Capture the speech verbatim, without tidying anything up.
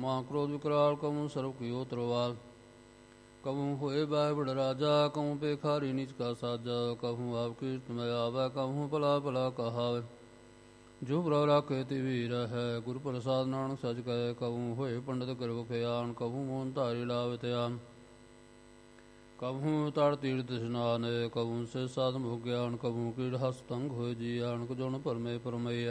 ਮਾਂ ਕ੍ਰੋਧ ਵਿਕਰਾਲ ਕਵੂੰ ਸਰਬ ਕੀਓ ਤਰਵਾਲ ਕਵੂੰ ਹੋਏ ਬਾਹਿ ਬੜ ਰਾਜਾ ਕਵੂੰ ਭੇਖਾਰੀ ਨੀਚ ਕਾ ਸਾਜਾ ਕਵੂੰ ਆਪ ਕੀਰਤ ਮੈਂ ਆਵੈ ਕਵੂੰ ਭਲਾ ਭਲਾ ਕਹਾਵੈ ਜੋ ਪ੍ਰਭ ਰਾਖੇ ਤੇ ਵੀਰ ਹੈ ਗੁਰ ਪ੍ਰਸਾਦ ਨਾਨਕ ਸਚ ਕਹੈ ਕਵੂੰ ਹੋਏ ਪੰਡਿਤ ਕਿਰਪ ਖਿਆਨ ਕਵੂੰ ਮੋਹਨ ਧਾਰੀ ਲਾਵ ਧਿਆਨ ਕਵੂੰ ਤੜ ਤੀਰਥ ਇਸ਼ਨਾਨ ਕਵੂੰ ਸੇ ਸਾਧ ਮੁਖ ਗਿਆਨ ਕਵੂੰ ਕੀੜ ਹਸ ਤੰਗ ਹੋਏ ਜੀ ਆਣਕ ਜੁਨ ਭਰਮੇ ਪਰਮਈ